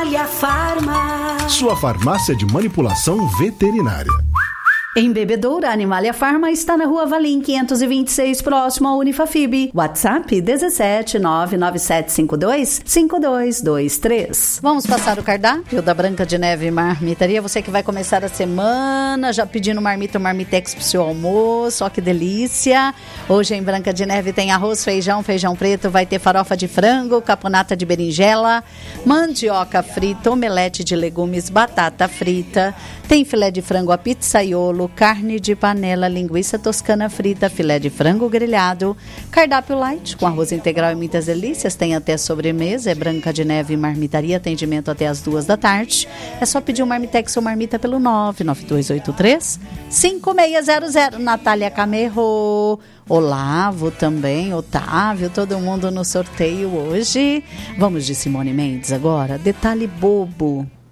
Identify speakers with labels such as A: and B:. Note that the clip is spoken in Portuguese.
A: Animalia Farma.
B: Sua farmácia de manipulação veterinária.
C: Em Bebedouro, a Animalia Farma está na Rua Valim 526, próximo ao Unifafib. WhatsApp 17 99752 5223. Vamos passar o cardápio da Branca de Neve Marmitaria. Você que vai começar a semana já pedindo marmita, marmitex pro seu almoço. Ó, que delícia! Hoje em Branca de Neve tem arroz, feijão preto, vai ter farofa de frango, caponata de berinjela, mandioca frita, omelete de legumes, batata frita, tem filé de frango a pizzaiolo, carne de panela, linguiça toscana frita, filé de frango grelhado, cardápio light com arroz integral e muitas delícias, tem até sobremesa, é Branca de Neve Marmitaria, atendimento até as 2 da tarde. É só pedir um marmitex ou marmita pelo 99283-5600. Natália Camerro, Olavo também, Otávio, todo mundo no sorteio hoje. Vamos de Simone Mendes agora, detalhe bobo.